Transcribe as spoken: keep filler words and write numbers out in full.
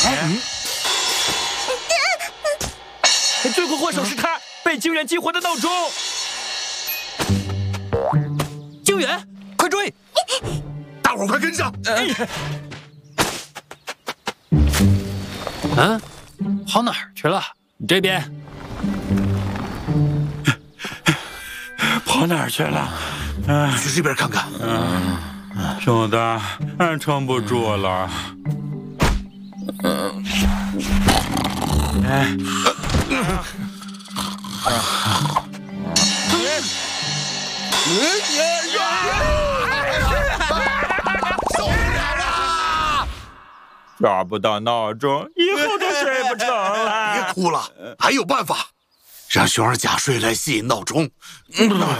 罪魁祸首是他，被救援激活的闹钟。救援，快追！ 大伙儿快跟上！ 嗯，跑哪儿去了？这边。 跑哪儿去了？ 嗯，去这边看看。 嗯，兄弟，俺撑不住了。嗯，哎。找不到闹钟，以后都睡不成了。 别哭了，还有办法，让熊儿假睡来吸引闹钟。嗯